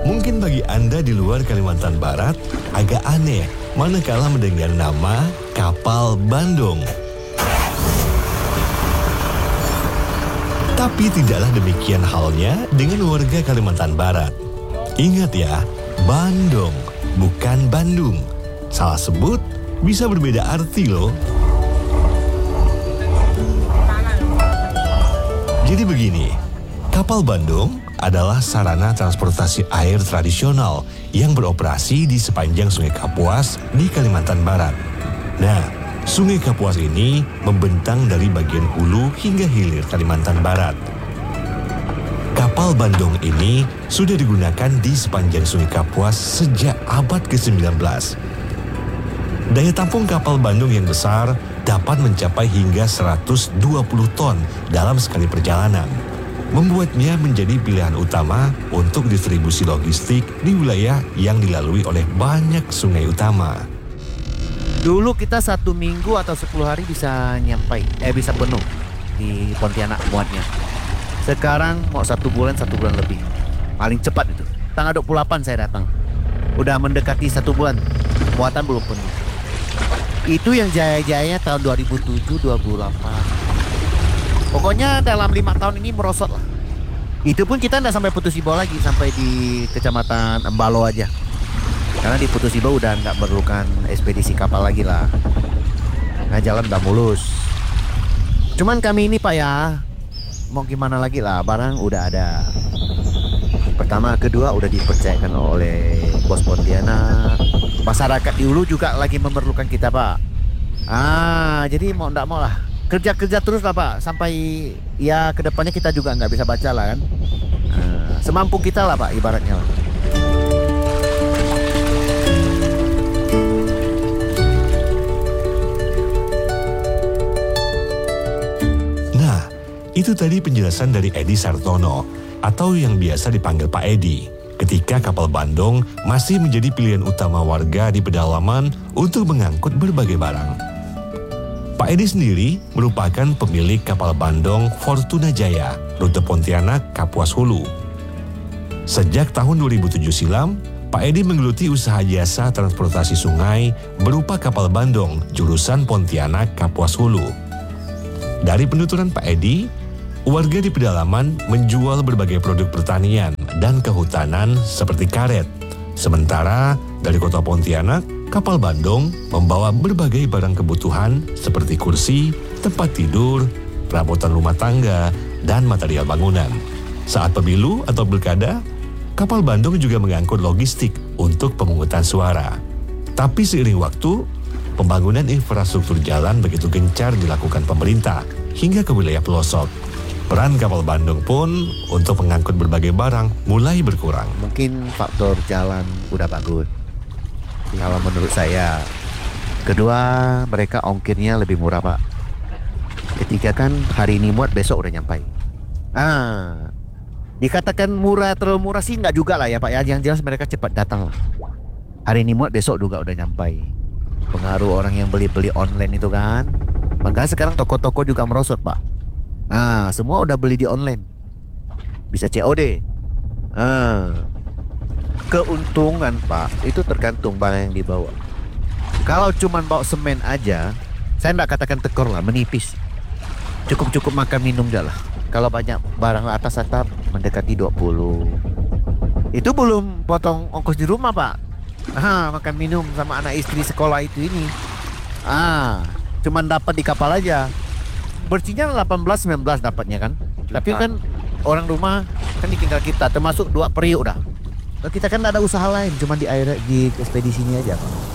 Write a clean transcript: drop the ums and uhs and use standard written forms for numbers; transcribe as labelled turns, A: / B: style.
A: Mungkin bagi Anda di luar Kalimantan Barat agak aneh manakala mendengar nama kapal Bandung. Tapi tidaklah demikian halnya dengan warga Kalimantan Barat. Ingat ya, Bandung, bukan Bandung. Salah sebut bisa berbeda arti loh. Jadi begini, kapal Bandung adalah sarana transportasi air tradisional yang beroperasi di sepanjang Sungai Kapuas di Kalimantan Barat. Nah, Sungai Kapuas ini membentang dari bagian hulu hingga hilir Kalimantan Barat. Kapal Bandung ini sudah digunakan di sepanjang Sungai Kapuas sejak abad ke-19. Daya tampung kapal Bandung yang besar dapat mencapai hingga 120 ton dalam sekali perjalanan, membuatnya menjadi pilihan utama untuk distribusi logistik di wilayah yang dilalui oleh banyak sungai utama.
B: Dulu kita 1 minggu atau 10 hari bisa bisa penuh di Pontianak muatnya. Sekarang mau 1 bulan lebih. Paling cepat itu. Tanggal 28 saya datang. Udah mendekati 1 bulan. Muatan belum penuh. Itu yang jaya-jayanya tahun 2007, 2008. Pokoknya dalam 5 tahun ini merosot lah. Itu pun kita nggak sampai Putus Ibau lagi, sampai di Kecamatan Embalo aja. Karena di Putus Ibau udah nggak memerlukan ekspedisi kapal lagi lah. Nah, jalan udah mulus. Cuman kami ini Pak ya, mau gimana lagi lah, barang udah ada. Pertama, kedua udah dipercayakan oleh Bos Pontianak. Masyarakat di hulu juga lagi memerlukan kita Pak. Jadi mau nggak mau lah, kerja terus lah Pak, sampai ya kedepannya kita juga nggak bisa baca lah kan. Semampu kita lah Pak, ibaratnya lah.
A: Nah, itu tadi penjelasan dari Edi Sartono atau yang biasa dipanggil Pak Edi, ketika kapal Bandung masih menjadi pilihan utama warga di pedalaman untuk mengangkut berbagai barang. Pak Edi sendiri merupakan pemilik kapal Bandung Fortuna Jaya, rute Pontianak Kapuas Hulu. Sejak tahun 2007 silam, Pak Edi menggeluti usaha jasa transportasi sungai berupa kapal Bandung jurusan Pontianak Kapuas Hulu. Dari penuturan Pak Edi, warga di pedalaman menjual berbagai produk pertanian dan kehutanan seperti karet. Sementara dari kota Pontianak, kapal Bandung membawa berbagai barang kebutuhan seperti kursi, tempat tidur, perabotan rumah tangga, dan material bangunan. Saat pemilu atau pilkada, kapal Bandung juga mengangkut logistik untuk pemungutan suara. Tapi seiring waktu, pembangunan infrastruktur jalan begitu gencar dilakukan pemerintah hingga ke wilayah pelosok. Peran kapal Bandung pun untuk mengangkut berbagai barang mulai berkurang.
B: Mungkin faktor jalan udah bagus, kalau menurut saya. Kedua, mereka ongkirnya lebih murah Pak. Ketiga kan hari ini muat, besok udah nyampai. Dikatakan murah, terlalu murah sih nggak juga lah ya Pak ya. Yang jelas mereka cepat datang lah. Hari ini muat, besok juga udah nyampai. Pengaruh orang yang beli online itu kan. Makanya sekarang toko-toko juga merosot Pak. Semua udah beli di online. Bisa COD. Keuntungan Pak, itu tergantung barang yang dibawa. Kalau cuman bawa semen aja, saya nggak katakan tekor lah, menipis. Cukup-cukup makan minum aja lah. Kalau banyak barang atas atap mendekati 20. Itu belum potong ongkos di rumah Pak. Makan minum sama anak istri sekolah itu ini. Cuman dapat di kapal aja. Bersihnya 18-19 dapatnya kan. Tapi kan orang rumah kan ditinggal kita, termasuk 2 periuk dah. Kita kan tidak ada usaha lain, cuma di air di ekspedisi ini aja Pak.